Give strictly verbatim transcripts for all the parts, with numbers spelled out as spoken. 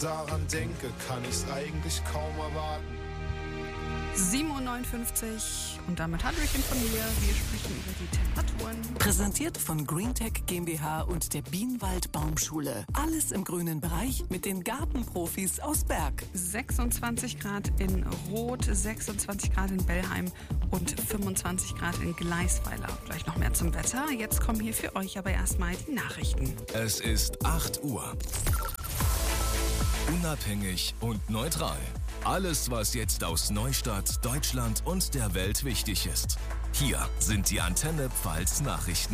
daran denke, kann ich's eigentlich kaum erwarten. sieben Uhr neunundfünfzig und damit Hallöchen von mir. Wir sprechen über die Temperaturen. Präsentiert von GreenTech GmbH und der Bienenwald Baumschule. Alles im grünen Bereich mit den Gartenprofis aus Berg. sechsundzwanzig Grad in Roth, sechsundzwanzig Grad in Bellheim und fünfundzwanzig Grad in Gleisweiler. Gleich noch mehr zum Wetter. Jetzt kommen hier für euch aber erstmal die Nachrichten. Es ist acht Uhr. Unabhängig und neutral. Alles, was jetzt aus Neustadt, Deutschland und der Welt wichtig ist. Hier sind die Antenne Pfalz Nachrichten.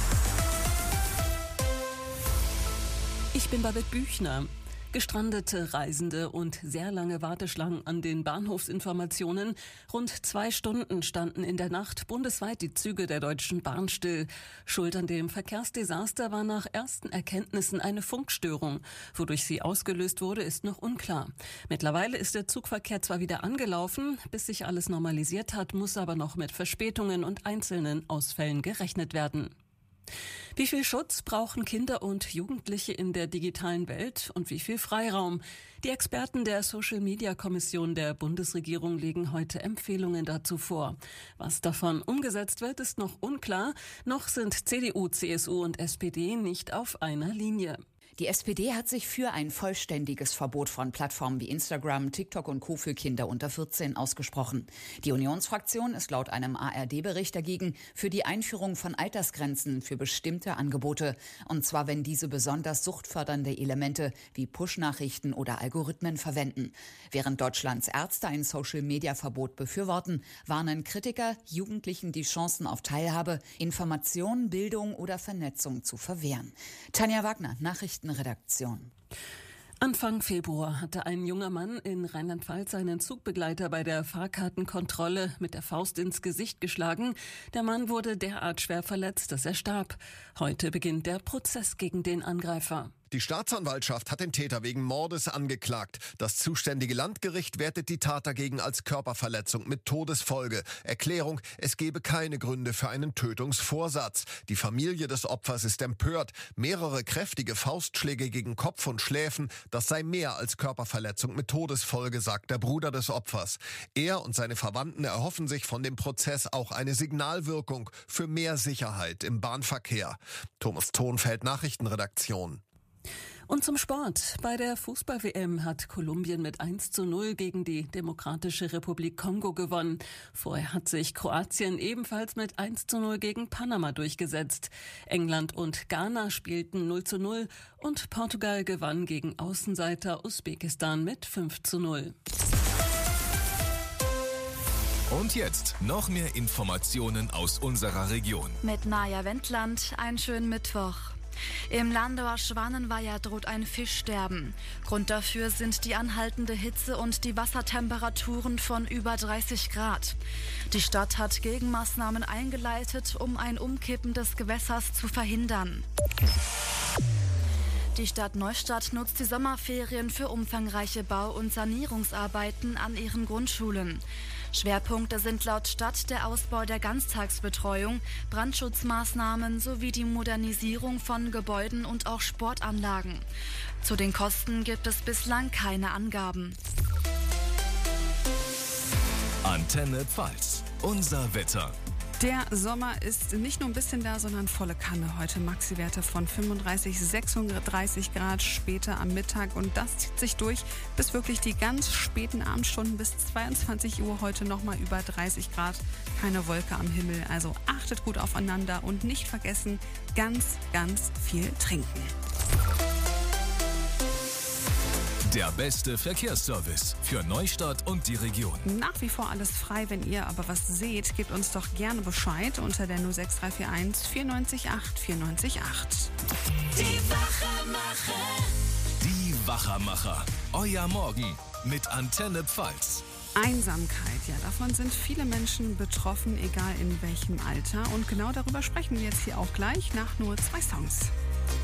Ich bin Babette Büchner. Gestrandete Reisende und sehr lange Warteschlangen an den Bahnhofsinformationen. Rund zwei Stunden standen in der Nacht bundesweit die Züge der Deutschen Bahn still. Schuld an dem Verkehrsdesaster war nach ersten Erkenntnissen eine Funkstörung. Wodurch sie ausgelöst wurde, ist noch unklar. Mittlerweile ist der Zugverkehr zwar wieder angelaufen, bis sich alles normalisiert hat, muss aber noch mit Verspätungen und einzelnen Ausfällen gerechnet werden. Wie viel Schutz brauchen Kinder und Jugendliche in der digitalen Welt und wie viel Freiraum? Die Experten der Social-Media-Kommission der Bundesregierung legen heute Empfehlungen dazu vor. Was davon umgesetzt wird, ist noch unklar. Noch sind C D U, C S U und S P D nicht auf einer Linie. Die S P D hat sich für ein vollständiges Verbot von Plattformen wie Instagram, TikTok und Co. für Kinder unter vierzehn ausgesprochen. Die Unionsfraktion ist laut einem A R D-Bericht dagegen für die Einführung von Altersgrenzen für bestimmte Angebote. Und zwar, wenn diese besonders suchtfördernde Elemente wie Push-Nachrichten oder Algorithmen verwenden. Während Deutschlands Ärzte ein Social-Media-Verbot befürworten, warnen Kritiker, Jugendlichen die Chancen auf Teilhabe, Information, Bildung oder Vernetzung zu verwehren. Tanja Wagner, Nachrichten Redaktion. Anfang Februar hatte ein junger Mann in Rheinland-Pfalz seinen Zugbegleiter bei der Fahrkartenkontrolle mit der Faust ins Gesicht geschlagen. Der Mann wurde derart schwer verletzt, dass er starb. Heute beginnt der Prozess gegen den Angreifer. Die Staatsanwaltschaft hat den Täter wegen Mordes angeklagt. Das zuständige Landgericht wertet die Tat dagegen als Körperverletzung mit Todesfolge. Erklärung: Es gebe keine Gründe für einen Tötungsvorsatz. Die Familie des Opfers ist empört. Mehrere kräftige Faustschläge gegen Kopf und Schläfen, das sei mehr als Körperverletzung mit Todesfolge, sagt der Bruder des Opfers. Er und seine Verwandten erhoffen sich von dem Prozess auch eine Signalwirkung für mehr Sicherheit im Bahnverkehr. Thomas Thonfeld, Nachrichtenredaktion. Und zum Sport. Bei der Fußball-W M hat Kolumbien mit eins zu null gegen die Demokratische Republik Kongo gewonnen. Vorher hat sich Kroatien ebenfalls mit eins zu null gegen Panama durchgesetzt. England und Ghana spielten null zu null und Portugal gewann gegen Außenseiter Usbekistan mit fünf zu null. Und jetzt noch mehr Informationen aus unserer Region. Mit Naja Wendland, einen schönen Mittwoch. Im Landauer Schwanenweiher droht ein Fischsterben. Grund dafür sind die anhaltende Hitze und die Wassertemperaturen von über dreißig Grad. Die Stadt hat Gegenmaßnahmen eingeleitet, um ein Umkippen des Gewässers zu verhindern. Die Stadt Neustadt nutzt die Sommerferien für umfangreiche Bau- und Sanierungsarbeiten an ihren Grundschulen. Schwerpunkte sind laut Stadt der Ausbau der Ganztagsbetreuung, Brandschutzmaßnahmen sowie die Modernisierung von Gebäuden und auch Sportanlagen. Zu den Kosten gibt es bislang keine Angaben. Antenne Pfalz, unser Wetter. Der Sommer ist nicht nur ein bisschen da, sondern volle Kanne. Heute Maxi-Werte von fünfunddreißig, sechsunddreißig Grad später am Mittag. Und das zieht sich durch bis wirklich die ganz späten Abendstunden bis zweiundzwanzig Uhr. Heute nochmal über dreißig Grad. Keine Wolke am Himmel. Also achtet gut aufeinander und nicht vergessen, ganz, ganz viel trinken. Der beste Verkehrsservice für Neustadt und die Region. Nach wie vor alles frei. Wenn ihr aber was seht, gebt uns doch gerne Bescheid unter der null sechs drei vier eins vier neun acht vier neun acht. Die Wachermacher. Die Wachermacher. Euer Morgen mit Antenne Pfalz. Einsamkeit, ja, davon sind viele Menschen betroffen, egal in welchem Alter. Und genau darüber sprechen wir jetzt hier auch gleich nach nur zwei Songs.